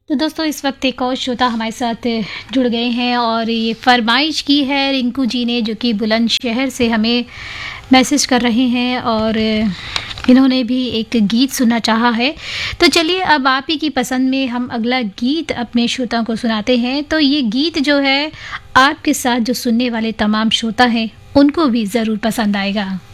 तो दोस्तों इस वक्त एक और श्रोता हमारे साथ जुड़ गए हैं और ये फरमाइश की है रिंकू जी ने, जो कि बुलंदशहर से हमें मैसेज कर रहे हैं और इन्होंने भी एक गीत सुनना चाहा है। तो चलिए अब आप ही की पसंद में हम अगला गीत अपने श्रोताओं को सुनाते हैं। तो ये गीत जो है आपके साथ जो सुनने वाले तमाम श्रोता हैं उनको भी ज़रूर पसंद आएगा।